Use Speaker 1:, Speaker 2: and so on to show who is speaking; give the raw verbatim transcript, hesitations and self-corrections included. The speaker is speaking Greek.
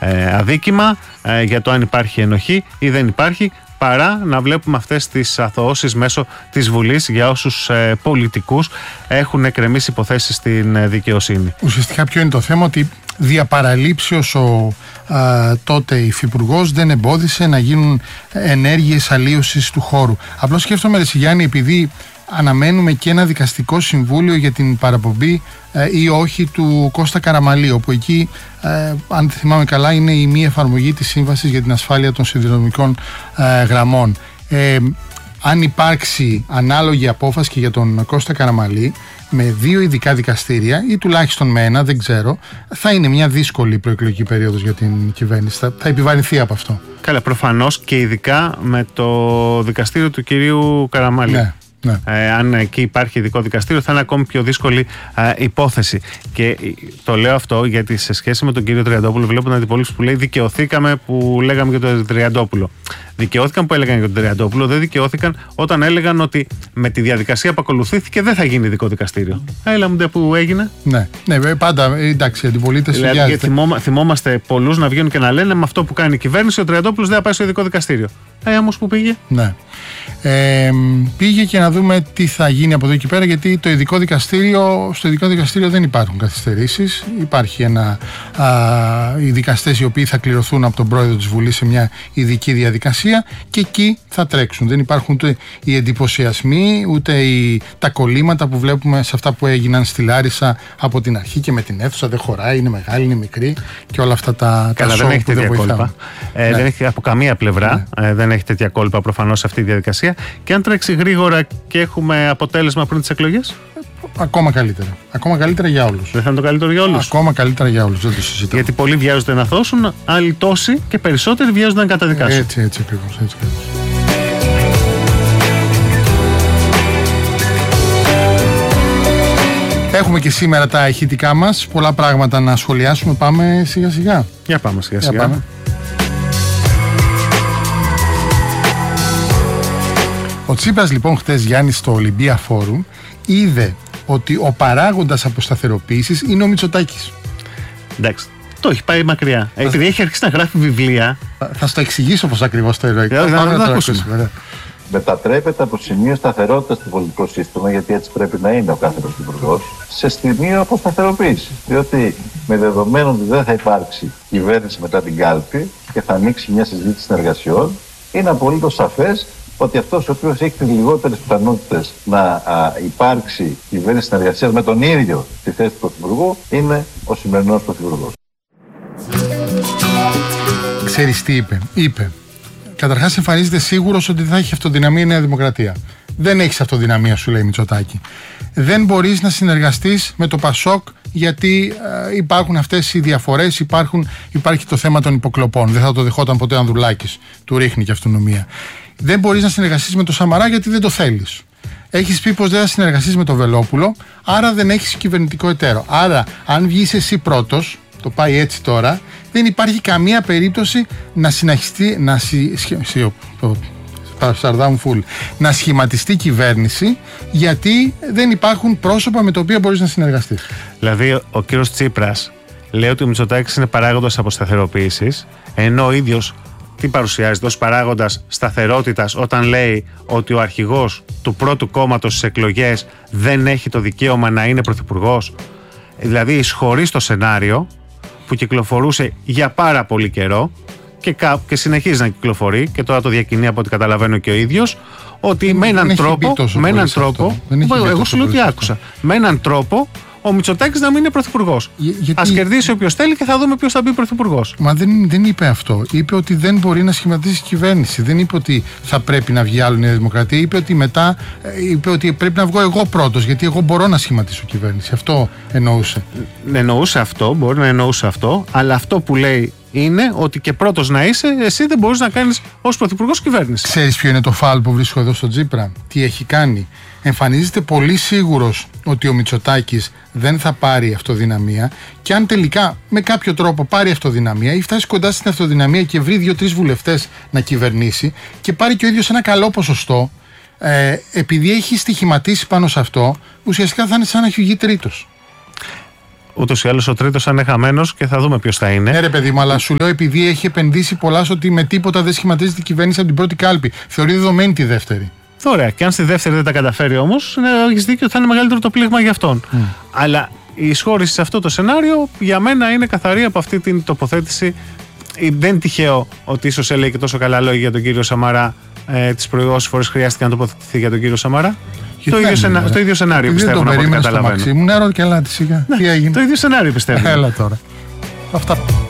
Speaker 1: ε, αδίκημα ε, για το αν υπάρχει ενοχή ή δεν υπάρχει, παρά να βλέπουμε αυτές τις αθωώσεις μέσω της Βουλής για όσους ε, πολιτικούς έχουν εκκρεμίσει υποθέσεις στην ε, δικαιοσύνη.
Speaker 2: Ουσιαστικά ποιο είναι το θέμα? Ότι δια παραλήψεως ο α, τότε υφυπουργός δεν εμπόδισε να γίνουν ενέργειες αλλίωσης του χώρου. Απλώς σκέφτομαι, ρε Γιάννη, επειδή αναμένουμε και ένα δικαστικό συμβούλιο για την παραπομπή ε, ή όχι του Κώστα Καραμαλή, όπου εκεί, ε, αν θυμάμαι καλά, είναι η μη εφαρμογή της Σύμβασης για την ασφάλεια των σιδηροδρομικών ε, γραμμών. Ε, αν υπάρξει ανάλογη απόφαση και για τον Κώστα Καραμαλή, με δύο ειδικά δικαστήρια ή τουλάχιστον με ένα, δεν ξέρω, θα είναι μια δύσκολη προεκλογική περίοδος για την κυβέρνηση. Θα, θα επιβαρυνθεί από αυτό.
Speaker 1: Καλά, προφανώς, και ειδικά με το δικαστήριο του κυρίου Καραμαλή.
Speaker 2: Ναι. Ναι.
Speaker 1: Ε, αν εκεί υπάρχει ειδικό δικαστήριο, θα είναι ακόμη πιο δύσκολη ε, υπόθεση. Και το λέω αυτό γιατί σε σχέση με τον κύριο Τριαντόπουλο, βλέπω την αντιπολίτευση που λέει δικαιωθήκαμε που λέγαμε για τον Τριαντόπουλο. Δικαιώθηκαν που έλεγαν για τον Τριαντόπουλο, δεν δικαιώθηκαν όταν έλεγαν ότι με τη διαδικασία που ακολουθήθηκε δεν θα γίνει ειδικό δικαστήριο. Έλα μου ντε που έγινε.
Speaker 2: Ναι, ναι, πάντα εντάξει, η αντιπολίτευση
Speaker 1: δηλαδή, θυμόμα, θυμόμαστε πολλούς να βγαίνουν και να λένε με αυτό που κάνει η κυβέρνηση ο Τριαντόπουλος δεν θα πάει στο ειδικό δικαστήριο. Ε, όμως που πήγε.
Speaker 2: Ναι. Ε, πήγε και να δούμε τι θα γίνει από εδώ και πέρα, γιατί το ειδικό δικαστήριο, στο ειδικό δικαστήριο δεν υπάρχουν καθυστερήσεις. Υπάρχει ένα, α, οι δικαστές οι οποίοι θα κληρωθούν από τον πρόεδρο της Βουλής σε μια ειδική διαδικασία και εκεί θα τρέξουν. Δεν υπάρχουν ούτε οι εντυπωσιασμοί, ούτε οι, τα κολλήματα που βλέπουμε σε αυτά που έγιναν στη Λάρισα από την αρχή και με την αίθουσα. Δεν χωράει, είναι μεγάλη, είναι μικρή και όλα αυτά τα,
Speaker 1: Καλά,
Speaker 2: τα
Speaker 1: δεν έχει τέτοια κόλπα. Ε,
Speaker 2: ναι.
Speaker 1: Δεν έχει από καμία πλευρά. Ναι. Ε, δεν έχει τέτοια κόλπα προφανώς σε αυτή τη διαδικασία. Και αν τρέξει γρήγορα και έχουμε αποτέλεσμα πριν τις εκλογές,
Speaker 2: ακόμα καλύτερα. Ακόμα καλύτερα για όλους.
Speaker 1: δεν θα είναι το καλύτερο για όλους.
Speaker 2: Ακόμα καλύτερα για όλους. Δεν το συζητάμε.
Speaker 1: Γιατί πολλοί βιάζονται να θώσουν, άλλοι τόσοι και περισσότεροι βιάζονται να καταδικάσουν.
Speaker 2: Έτσι, έτσι ακριβώς. Έτσι ακριβώς. Έχουμε και σήμερα τα ηχητικά μας. Πολλά πράγματα να σχολιάσουμε. Πάμε σιγά σιγά.
Speaker 1: Για πάμε σιγά σιγά.
Speaker 2: Για πάμε. Ο Τσίπρας λοιπόν χτες, Γιάννη, στο Ολυμπία Φόρουμ είδε ότι ο παράγοντας αποσταθεροποίησης είναι ο Μητσοτάκης.
Speaker 1: Εντάξει, το έχει πάει μακριά. Θα... Επειδή έχει αρχίσει να γράφει βιβλία.
Speaker 2: Θα, θα στο εξηγήσω πώς ακριβώς το εννοεί.
Speaker 1: Θα, θα, θα, θα το ακούσουμε.
Speaker 3: Μετατρέπεται από σημείο σταθερότητα στο πολιτικό σύστημα, γιατί έτσι πρέπει να είναι ο κάθε πρωθυπουργός, σε σημείο αποσταθεροποίηση. Διότι με δεδομένο ότι δεν θα υπάρξει κυβέρνηση μετά την κάλπη και θα ανοίξει μια συζήτηση συνεργασιών, είναι απολύτως σαφές ότι αυτός ο οποίος έχει τις λιγότερες πιθανότητες να α, υπάρξει κυβέρνηση συνεργασίας με τον ίδιο στη θέση του πρωθυπουργού είναι ο σημερινός πρωθυπουργός.
Speaker 2: Ξέρεις τι είπε? Είπε. Καταρχάς εμφανίζεται σίγουρος ότι θα έχει αυτοδυναμία η Νέα Δημοκρατία. Δεν έχεις αυτοδυναμία, σου λέει Μητσοτάκη. Δεν μπορείς να συνεργαστείς με το Πασόκ γιατί ε, υπάρχουν αυτές οι διαφορές, υπάρχουν, υπάρχει το θέμα των υποκλοπών. Δεν θα το δεχόταν ποτέ ο Ανδρουλάκης, του ρίχνει και αυτονομία. Δεν μπορείς να συνεργαστείς με το Σαμαρά γιατί δεν το θέλεις. Έχεις πει πως δεν θα συνεργαστείς με το Βελόπουλο, άρα δεν έχεις κυβερνητικό εταίρο. Άρα, αν βγεις εσύ πρώτος, το πάει έτσι τώρα, δεν υπάρχει καμία περίπτωση να συνεχιστεί, να, συ, σχε, το, φουλ, να σχηματιστεί κυβέρνηση, γιατί δεν υπάρχουν πρόσωπα με τα οποία μπορείς να συνεργαστείς.
Speaker 1: Δηλαδή, ο κύριος Τσίπρας λέει ότι ο Μητσοτάκης είναι παράγοντας αποσταθεροποίησης, ενώ ο ίδιος τι παρουσιάζεται ως παράγοντας σταθερότητας όταν λέει ότι ο αρχηγός του πρώτου κόμματος στις εκλογές δεν έχει το δικαίωμα να είναι πρωθυπουργός. Δηλαδή εισχωρεί στο σενάριο που κυκλοφορούσε για πάρα πολύ καιρό και, κα... και συνεχίζει να κυκλοφορεί και τώρα το διακινεί από ό,τι καταλαβαίνω και ο ίδιος, ότι δεν, με έναν τρόπο, με έναν τρόπο εγώ σου λέω ότι άκουσα, με έναν τρόπο ο Μητσοτάκης να μην είναι πρωθυπουργός. Γιατί... Ας κερδίσει όποιος θέλει και θα δούμε ποιος θα μπει πρωθυπουργός.
Speaker 2: Μα δεν, δεν είπε αυτό. Είπε ότι δεν μπορεί να σχηματίσει κυβέρνηση. Δεν είπε ότι θα πρέπει να βγει άλλο Νέα Δημοκρατία. Είπε ότι μετά είπε ότι πρέπει να βγω εγώ πρώτος, γιατί εγώ μπορώ να σχηματίσω κυβέρνηση. Αυτό εννοούσε.
Speaker 1: Εννοούσε αυτό, μπορεί να εννοούσε αυτό, αλλά αυτό που λέει είναι ότι και πρώτος να είσαι, εσύ δεν μπορείς να κάνεις ως πρωθυπουργός κυβέρνηση.
Speaker 2: Ξέρεις ποιο είναι το φάουλ που βρίσκω εδώ στο Τσίπρα? Τι έχει κάνει? Εμφανίζεται πολύ σίγουρος ότι ο Μητσοτάκης δεν θα πάρει αυτοδυναμία και αν τελικά με κάποιο τρόπο πάρει αυτοδυναμία ή φτάσει κοντά στην αυτοδυναμία και βρει δύο-τρεις βουλευτές να κυβερνήσει και πάρει και ο ίδιος ένα καλό ποσοστό, ε, επειδή έχει στοιχηματίσει πάνω σε αυτό, ουσιαστικά θα είναι σαν να έχει βγει τρίτος.
Speaker 1: ούτως ή άλλως ο τρίτος θα είναι χαμένος και θα δούμε ποιος θα είναι.
Speaker 2: Ναι, ρε παιδί μου, αλλά σου λέω επειδή έχει επενδύσει πολλά στο ότι με τίποτα δεν σχηματίζεται η κυβέρνηση από την πρώτη κάλπη. Θεωρεί δεδομένη τη δεύτερη.
Speaker 1: Ωραία. Και αν στη δεύτερη δεν τα καταφέρει όμως, έχεις δίκιο ότι θα είναι μεγαλύτερο το πλήγμα για αυτόν. Mm. Αλλά η εισχώρηση σε αυτό το σενάριο για μένα είναι καθαρή από αυτή την τοποθέτηση. Δεν είναι τυχαίο ότι ίσως έλεγε και τόσο καλά λόγια για τον κύριο Σαμαρά ε, τις προηγούμενες φορές χρειάστηκε να τοποθετηθεί για τον κύριο Σαμαρά. Το ίδιο, σενα... το ίδιο σενάριο πιστεύω να καταλαβαίνω.
Speaker 2: Ναι, το ίδιο σενάριο πιστεύω.
Speaker 1: Το ίδιο σενάριο πιστεύω.
Speaker 2: Έλα τώρα. Αυτά.